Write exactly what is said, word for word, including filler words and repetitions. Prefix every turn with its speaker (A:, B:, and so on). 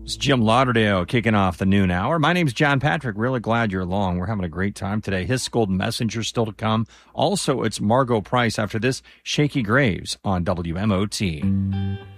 A: It's Jim Lauderdale kicking off the noon hour. My name's John Patrick. Really glad you're along. We're having a great time today. His Golden Messenger still to come. Also, it's Margot Price after this. Shaky Graves on W M O T.